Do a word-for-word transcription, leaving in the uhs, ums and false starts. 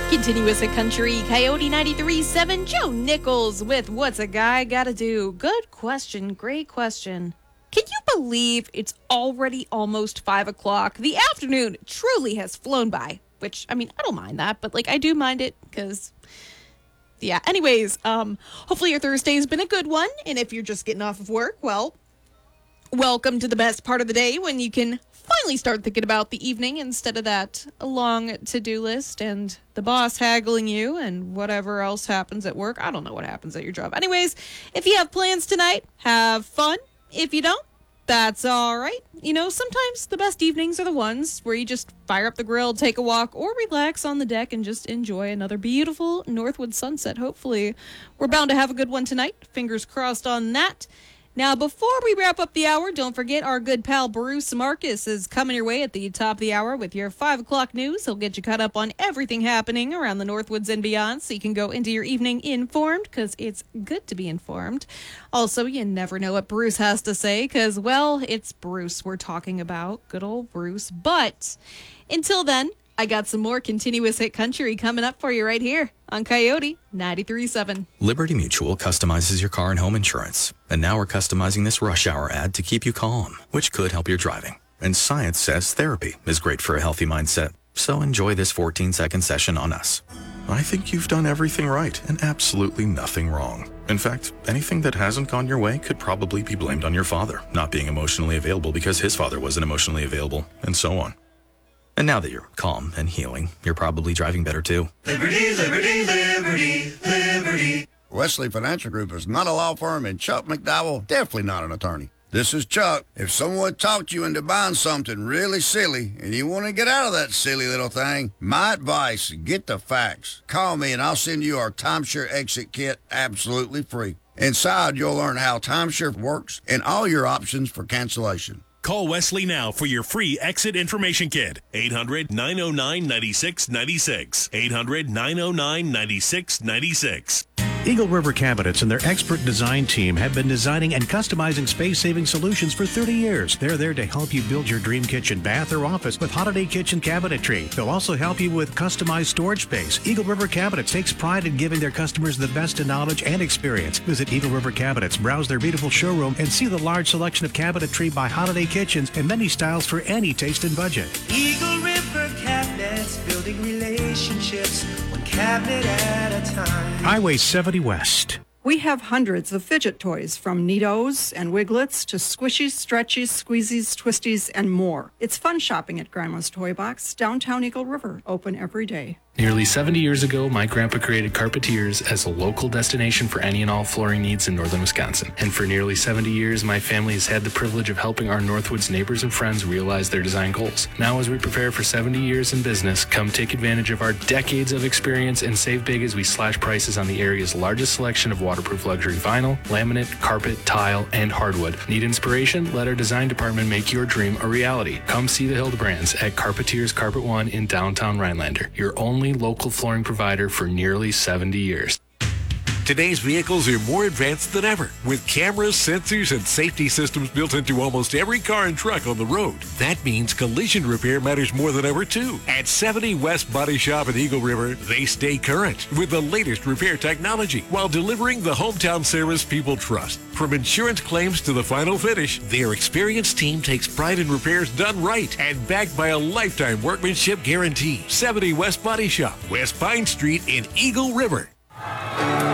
Continuous at Country, Coyote ninety-three point seven, Joe Nichols with What's a Guy Gotta Do? Good question, great question. Can you believe it's already almost five o'clock? The afternoon truly has flown by, which, I mean, I don't mind that, but, like, I do mind it because, yeah. Anyways, um, hopefully your Thursday's been a good one, and if you're just getting off of work, well, welcome to the best part of the day when you can finally start thinking about the evening instead of that long to-do list and the boss haggling you and whatever else happens at work. I don't know what happens at your job. Anyways, if you have plans tonight, have fun. If you don't, that's all right. You know, sometimes the best evenings are the ones where you just fire up the grill, take a walk, or relax on the deck and just enjoy another beautiful Northwood sunset, hopefully. We're bound to have a good one tonight. Fingers crossed on that. Now, before we wrap up the hour, don't forget our good pal Bruce Marcus is coming your way at the top of the hour with your five o'clock news. He'll get you caught up on everything happening around the Northwoods and beyond so you can go into your evening informed because it's good to be informed. Also, you never know what Bruce has to say because, well, it's Bruce we're talking about. Good old Bruce. But until then, I got some more continuous hit country coming up for you right here on Coyote ninety-three point seven. Liberty Mutual customizes your car and home insurance. And now we're customizing this rush hour ad to keep you calm, which could help your driving. And science says therapy is great for a healthy mindset. So enjoy this fourteen-second session on us. I think you've done everything right and absolutely nothing wrong. In fact, anything that hasn't gone your way could probably be blamed on your father not being emotionally available because his father wasn't emotionally available, and so on. And now that you're calm and healing, you're probably driving better too. Liberty, liberty, liberty, liberty. Wesley Financial Group is not a law firm, and Chuck McDowell definitely not an attorney. This is Chuck. If someone talked you into buying something really silly and you want to get out of that silly little thing, my advice, get the facts. Call me and I'll send you our timeshare exit kit absolutely free. Inside, you'll learn how timeshare works and all your options for cancellation. Call Wesley now for your free exit information kit. eight hundred, nine oh nine, nine six nine six. eight hundred, nine oh nine, nine six nine six. Eagle River Cabinets and their expert design team have been designing and customizing space-saving solutions for thirty years. They're there to help you build your dream kitchen, bath, or office with holiday kitchen cabinetry. They'll also help you with customized storage space. Eagle River Cabinets takes pride in giving their customers the best in knowledge and experience. Visit Eagle River Cabinets, browse their beautiful showroom, and see the large selection of cabinetry by holiday kitchens and many styles for any taste and budget. Eagle River Cabinets, building relationships, one cabinet at a time. Highway seventy West. We have hundreds of fidget toys, from Neatos and Wiglets to squishies, stretchies, squeezies, twisties, and more. It's fun shopping at Grandma's Toy Box, downtown Eagle River, open every day. Nearly seventy years ago, my grandpa created Carpeteers as a local destination for any and all flooring needs in northern Wisconsin. And for nearly seventy years, my family has had the privilege of helping our Northwoods neighbors and friends realize their design goals. Now, as we prepare for seventy years in business, come take advantage of our decades of experience and save big as we slash prices on the area's largest selection of waterproof luxury vinyl, laminate, carpet, tile, and hardwood. Need inspiration? Let our design department make your dream a reality. Come see the Hildebrands at Carpeteers Carpet One in downtown Rhinelander. Your only local flooring provider for nearly seventy years. Today's vehicles are more advanced than ever, with cameras, sensors, and safety systems built into almost every car and truck on the road. That means collision repair matters more than ever, too. At seventy West Body Shop in Eagle River, they stay current with the latest repair technology while delivering the hometown service people trust. From insurance claims to the final finish, their experienced team takes pride in repairs done right and backed by a lifetime workmanship guarantee. seventy West Body Shop, West Pine Street in Eagle River.